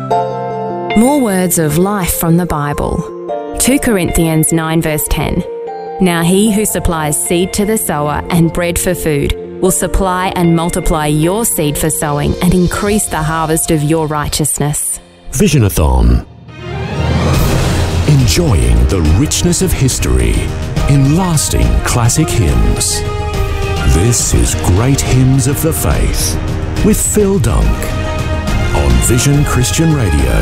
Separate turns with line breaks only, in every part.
More words of life from the Bible. 2 Corinthians 9 verse 10. Now he who supplies seed to the sower and bread for food will supply and multiply your seed for sowing and increase the harvest of your righteousness.
Visionathon. Enjoying the richness of history in lasting classic hymns. This is Great Hymns of the Faith with Phil Dunk on Vision Christian Radio.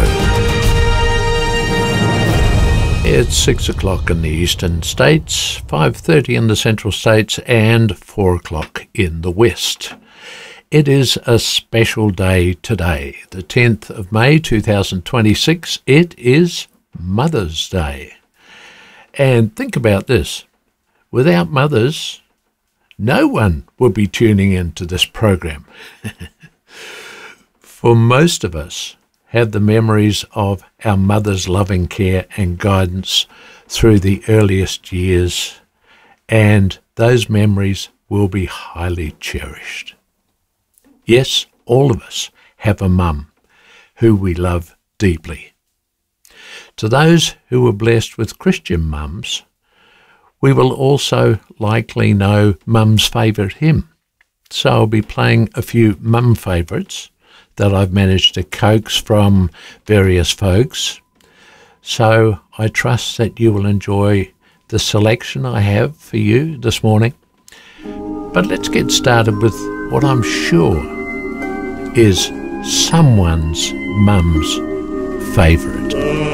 It's 6 o'clock in the eastern states, 5:30 in the central states, and 4 o'clock in the west. It is a special day today, the 10th of May 2026. It is Mother's Day. And think about this. Without mothers, no one would be tuning into this program. For most of us, have the memories of our mother's loving care and guidance through the earliest years, and those memories will be highly cherished. Yes, all of us have a mum who we love deeply. To those who were blessed with Christian mums, we will also likely know Mum's favourite hymn. So I'll be playing a few mum favourites that I've managed to coax from various folks. So I trust that you will enjoy the selection I have for you this morning. But let's get started with what I'm sure is someone's mum's favourite.